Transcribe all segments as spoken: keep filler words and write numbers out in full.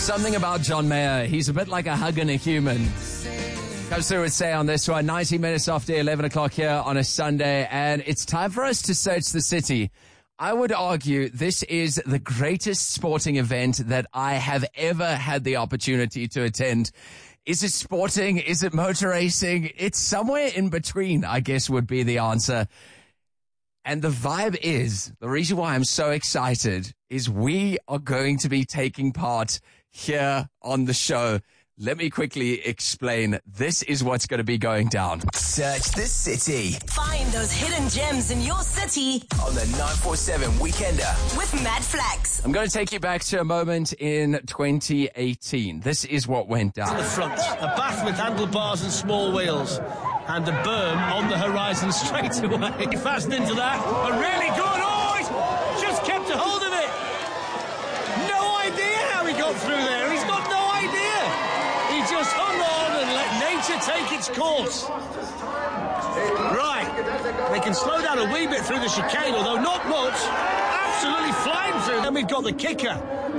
Something about John Mayer. He's a bit like a hug and a human. Comes through with Say on this one, ninety minutes after eleven o'clock here on a Sunday, and it's time for us to search the city. I would argue this is the greatest sporting event that I have ever had the opportunity to attend. Is it sporting? Is it motor racing? It's somewhere in between, I guess, would be the answer. And the vibe is, the reason why I'm so excited is we are going to be taking part here on the show. Let me quickly explain. This is what's going to be going down. Search the city. Find those hidden gems in your city On the nine forty-seven Weekender. with Matt Flax. I'm going to take you back to a moment in twenty eighteen. This is what went In the down. front, a bath with handlebars and small wheels, and a berm on the horizon straight away. He fastened into that, a really good, oh, he's just kept a hold of it. No idea how he got through there, he's got no idea. He just hung on and let nature take its course. Right, they can slow down a wee bit through the chicane, although not much. Absolutely flying through. Then we've got the kicker.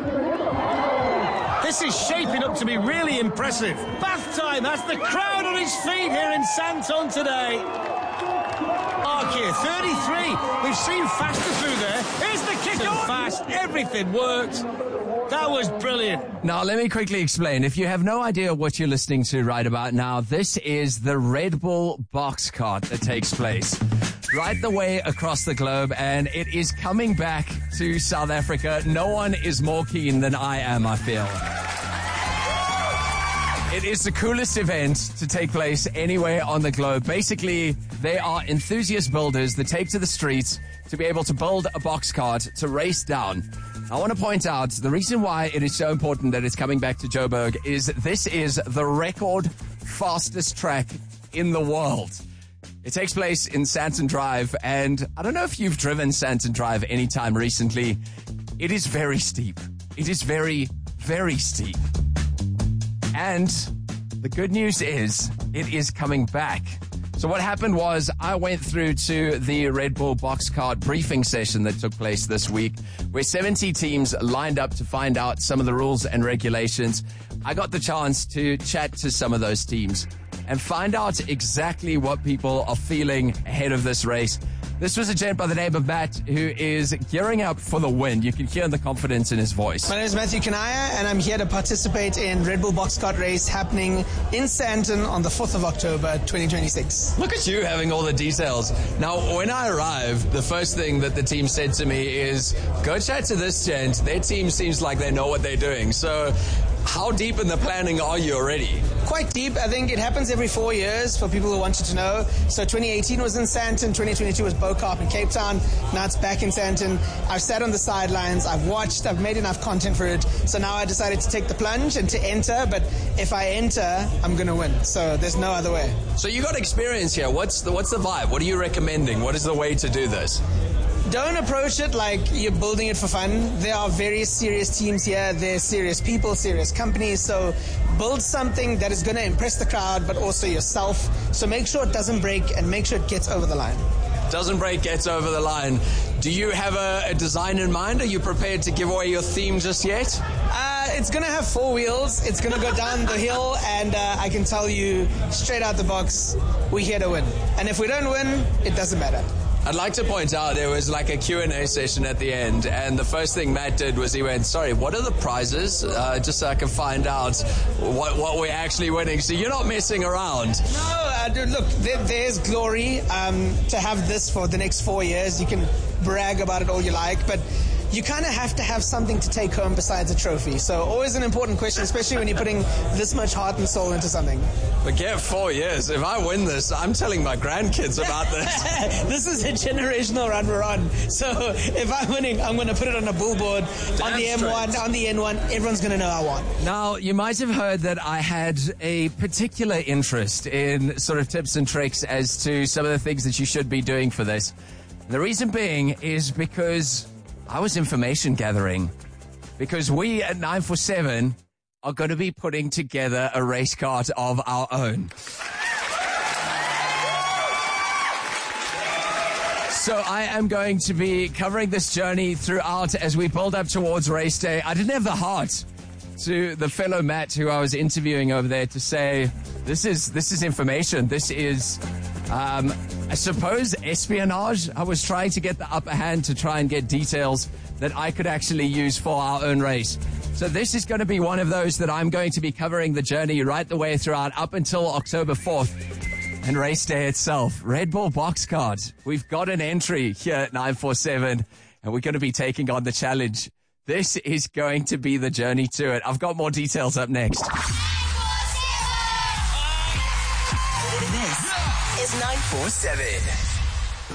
This is shaping up to be really impressive. Bath time has the crowd on his feet here in Santon today. Mark here, thirty-three. We've seen faster through there. Here's the kick off. Fast, everything worked. That was brilliant. Now, let me quickly explain. If you have no idea what you're listening to right about now, this is the Red Bull box cart that takes place right the way across the globe, and it is coming back to South Africa. No one is more keen than I am, I feel. It is the coolest event to take place anywhere on the globe. Basically, they are enthusiast builders that take to the streets to be able to build a box cart to race down. I want to point out the reason why it is so important that it's coming back to Joburg is this is the record fastest track in the world. It takes place in Santon Drive, and I don't know if you've driven Santon Drive anytime recently. It is very steep. It is very, very steep. And the good news is it is coming back. So what happened was I went through to the Red Bull box cart briefing session that took place this week, where seventy teams lined up to find out some of the rules and regulations. I got the chance to chat to some of those teams and find out exactly what people are feeling ahead of this race. This was a gent by the name of Matt who is gearing up for the win. You can hear the confidence in his voice. My name is Matthew Kanaya, and I'm here to participate in Red Bull Box Cart Race happening in Santon on the fourth of October, twenty twenty-six. Look at you having all the details. Now, when I arrived, the first thing that the team said to me is, go chat to this gent. Their team seems like they know what they're doing. So how deep in the planning are you already? Quite deep. I think it happens every four years for people who wanted to know. So twenty eighteen was in Santon, twenty twenty-two was Bo-Kaap in Cape Town. Now it's back in Santon. I've sat on the sidelines, I've watched, I've made enough content for it. So now I decided to take the plunge and to enter. But if I enter, I'm going to win. So there's no other way. So you got experience here. What's the, what's the vibe? What are you recommending? What is the way to do this? Don't approach it like you're building it for fun. There are very serious teams here. There's serious people, serious companies. So build something that is going to impress the crowd, but also yourself. So make sure it doesn't break and make sure it gets over the line. Doesn't break, gets over the line. Do you have a, a design in mind? Are you prepared to give away your theme just yet? Uh, it's going to have four wheels. It's going to go down the hill. And uh, I can tell you straight out the box, we're here to win. And if we don't win, it doesn't matter. I'd like to point out there was like a Q and A session at the end, and the first thing Matt did was he went, sorry, what are the prizes? Uh, just so I can find out what, what we're actually winning. So you're not messing around. No, uh, dude, look, there, there's glory um, to have this for the next four years. You can brag about it all you like, but you kind of have to have something to take home besides a trophy. So always an important question, especially when you're putting this much heart and soul into something. But get four years. If I win this, I'm telling my grandkids about this. This is a generational run we're on. So if I'm winning, I'm going to put it on a billboard, on the M one, on the N one. Everyone's going to know I won. Now, you might have heard that I had a particular interest in sort of tips and tricks as to some of the things that you should be doing for this. The reason being is because I was information gathering, because we at nine four seven are going to be putting together a race cart of our own. So I am going to be covering this journey throughout as we build up towards race day. I didn't have the heart to the fellow Matt who I was interviewing over there to say, this is this is information. This is, um, I suppose, espionage. I was trying to get the upper hand to try and get details that I could actually use for our own race. So this is going to be one of those that I'm going to be covering the journey right the way throughout up until October fourth and race day itself. Red Bull box card. We've got an entry here at nine four seven and we're going to be taking on the challenge. This is going to be the journey to it. I've got more details up next. This is nine four seven.